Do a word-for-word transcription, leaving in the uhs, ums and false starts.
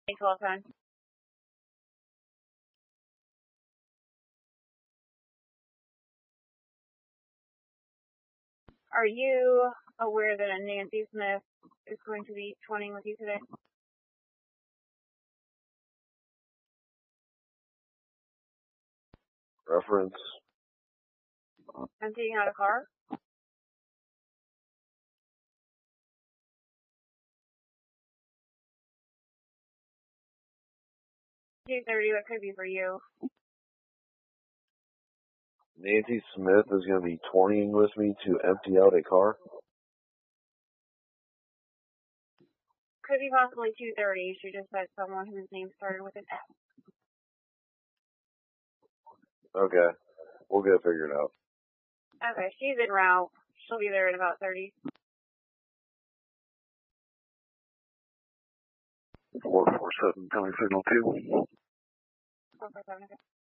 twelve time. Are you aware that a Nancy Smith is going to be twentying with you today? Reference. Emptying out a car? two thirty, what could be for you? Nancy Smith is going to be twentying with me to empty out a car? Could be possibly two thirty. She just said someone whose name started with an F. Okay. We'll get it figured out. Okay, she's en route. She'll be there in about thirty. four four seven, coming signal two. four four seven, okay.